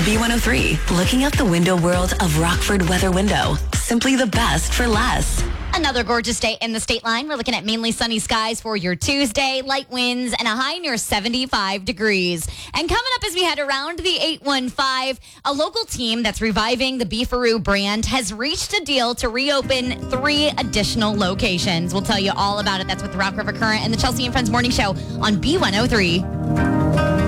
B103, looking out the window world of Rockford Weather Window. Simply the best for less. Another gorgeous day in the state line. We're looking at mainly sunny skies for your Tuesday, light winds, and a high near 75 degrees. And coming up as we head around the 815, a local team that's reviving the Beefaroo brand has reached a deal to reopen 3 additional locations. We'll tell you all about it. That's with the Rock River Current and the Chelsea and Friends Morning Show on B103.